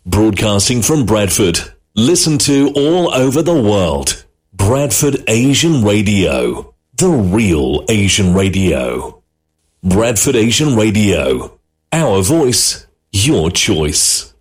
Broadcasting from Bradford. Listen to all over the world. Bradford Asian Radio. The real Asian radio. Bradford Asian Radio. Our voice, your choice.